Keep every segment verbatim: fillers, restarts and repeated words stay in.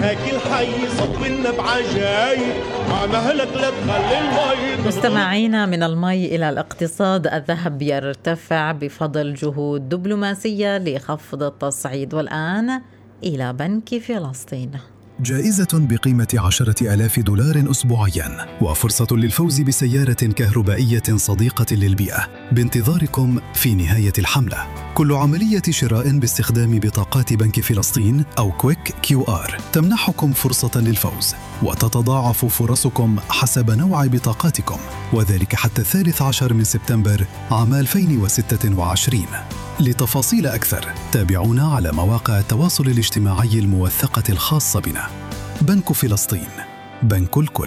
هاك الحي صب لنا بعجايب مهلك لا تخلي المي. مستمعينا، من المي إلى الاقتصاد، الذهب يرتفع بفضل جهود دبلوماسية لخفض التصعيد. والآن إلى بنك فلسطين. جائزة بقيمة عشرة آلاف دولار أسبوعياً وفرصة للفوز بسيارة كهربائية صديقة للبيئة بانتظاركم في نهاية الحملة. كل عملية شراء باستخدام بطاقات بنك فلسطين أو كويك كيو آر تمنحكم فرصة للفوز، وتتضاعف فرصكم حسب نوع بطاقاتكم، وذلك حتى الثالث عشر من سبتمبر عام ألفين وستة وعشرين. لتفاصيل أكثر تابعونا على مواقع التواصل الاجتماعي الموثقة الخاصة بنا. بنك فلسطين، بنك الكل.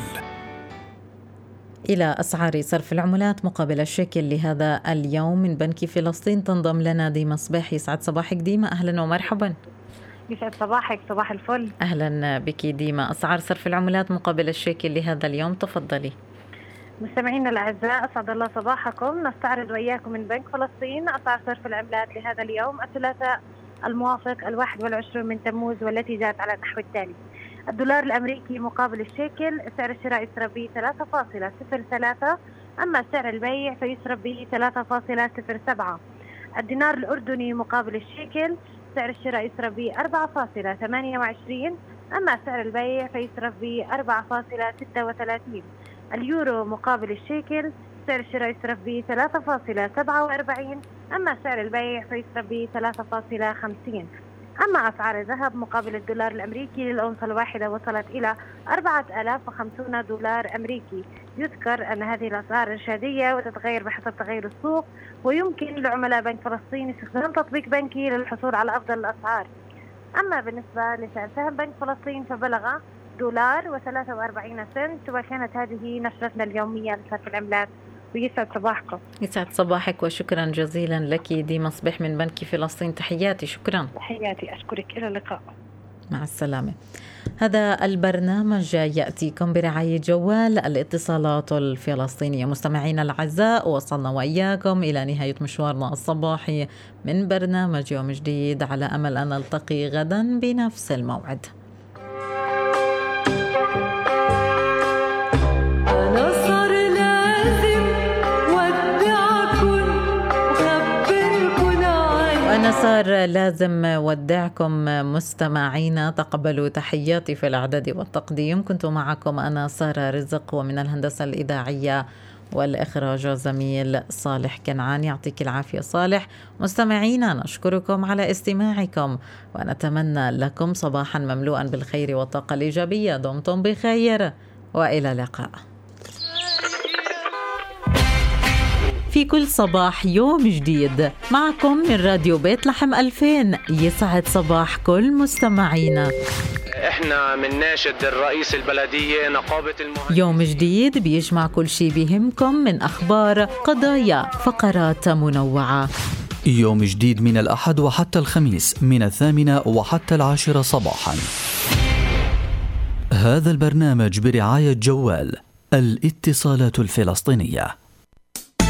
إلى أسعار صرف العملات مقابل الشيكل لهذا اليوم من بنك فلسطين تنضم لنا ديما صباح. يسعد صباحك ديما، أهلا ومرحبا. يسعد صباحك، صباح الفل. أهلا بك ديما. أسعار صرف العملات مقابل الشيكل لهذا اليوم، تفضلي. مستمعينا الأعزاء، أسعد الله صباحكم. نستعرض وإياكم من بنك فلسطين أسعار صرف العملات لهذا اليوم الثلاثاء الموافق الواحد والعشرون من تموز، والتي جاءت على النحو التالي: الدولار الأمريكي مقابل الشيكل سعر الشراء يسرب ب ثلاثة فاصلة صفر ثلاثة، أما سعر البيع فيسرب ب ثلاثة فاصلة صفر سبعة. الدينار الأردني مقابل الشيكل سعر الشراء يسرب ب أربعة فاصلة ثمانية وعشرين، أما سعر البيع فيسرب ب أربعة فاصلة ستة وثلاثين. اليورو مقابل الشيكل سعر الشراء يسرب ب ثلاثة فاصلة سبعة وأربعين، أما سعر البيع فيسرب ب ثلاثة فاصلة خمسين. أما أسعار الذهب مقابل الدولار الأمريكي للأونصة الواحدة وصلت إلى أربعة آلاف وخمسين دولار أمريكي. يذكر أن هذه الأسعار إرشادية وتتغير بحسب تغير السوق، ويمكن لعملاء بنك فلسطين استخدام تطبيق بنكي للحصول على أفضل الأسعار. أما بالنسبة لسعر سهم بنك فلسطين فبلغ دولار وثلاثة وأربعين سنت. وكانت هذه نشرتنا اليومية لصرف العملات، ويسعد صباحكم. يسعد صباحك، وشكرا جزيلا لك ديما صباح من بنك فلسطين. تحياتي. شكرا. تحياتي، أشكرك، إلى اللقاء. مع السلامة. هذا البرنامج يأتيكم برعاية جوال الاتصالات الفلسطينية. مستمعينا الأعزاء، وصلنا وإياكم إلى نهاية مشوارنا الصباحي من برنامج يوم جديد، على أمل أن نلتقي غدا بنفس الموعد. أنا صار لازم ودعكم مستمعينا. تقبلوا تحياتي في الإعداد والتقديم. كنت معكم أنا سارة رزق، ومن الهندسة الإذاعية والإخراج زميل صالح كنعان. يعطيك العافية صالح. مستمعينا، نشكركم على استماعكم، ونتمنى لكم صباحا مملوءا بالخير والطاقة الإيجابية. دمتم بخير، وإلى اللقاء. في كل صباح يوم جديد معكم من راديو بيت لحم ألفين. يسعد صباح كل مستمعينا. احنا من ناشد الرئيس البلدية نقابة المهندسين. يوم جديد بيجمع كل شي بيهمكم من أخبار، قضايا، فقرات منوعة. يوم جديد من الأحد وحتى الخميس من الثامنة وحتى العاشرة صباحا. هذا البرنامج برعاية جوال الاتصالات الفلسطينية.